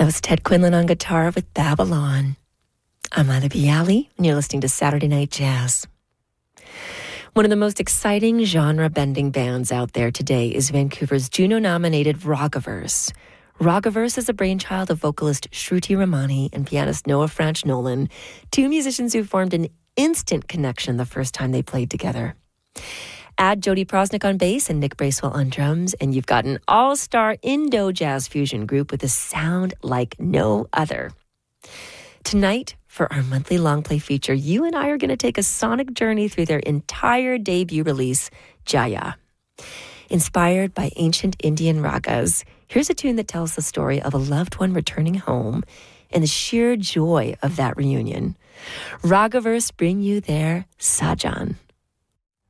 That was Ted Quinlan on guitar with Babylon. I'm Ila Bialy, and you're listening to Saturday Night Jazz. One of the most exciting genre-bending bands out there today is Vancouver's Juno-nominated Rockaverse. Rockaverse is a brainchild of vocalist Shruti Ramani and pianist Noah Franch Nolan, two musicians who formed an instant connection the first time they played together. Add Jody Prosnick on bass and Nick Bracewell on drums, and you've got an all-star Indo-jazz fusion group with a sound like no other. Tonight, for our monthly long play feature, you and I are going to take a sonic journey through their entire debut release, Jaya. Inspired by ancient Indian ragas, here's a tune that tells the story of a loved one returning home and the sheer joy of that reunion. Ragaverse bring you their Sajan.